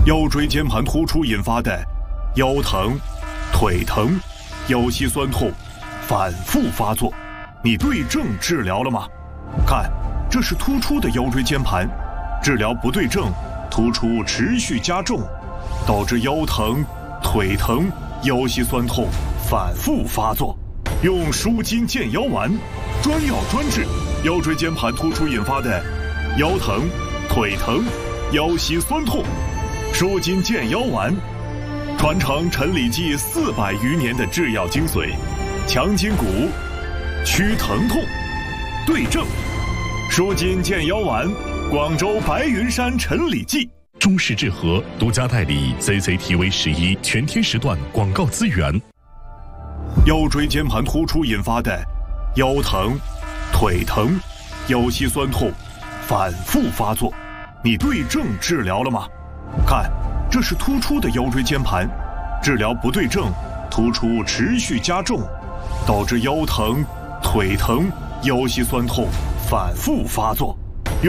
腰椎间盘突出引发的腰疼、腿疼、腰膝酸痛反复发作，你对症治疗了吗？看，这是突出的腰椎间盘，治疗不对症，突出持续加重，导致腰疼、腿疼、腰膝酸痛反复发作。用舒筋健腰丸，专药专治腰椎间盘突出引发的腰疼、腿疼、腰膝酸痛。舒筋健腰丸，传承陈李济400余年的制药精髓，强筋骨，祛疼痛，对症。舒筋健腰丸，广州白云山陈李济。 中式治和独家代理 CCTV11全天时段广告资源。 腰椎间盘突出引发的腰疼、腿疼、腰膝酸痛反复发作，你对症治疗了吗？看，这是突出的腰椎间盘，治疗不对症，突出持续加重，导致腰疼、腿疼、腰膝酸痛反复发作。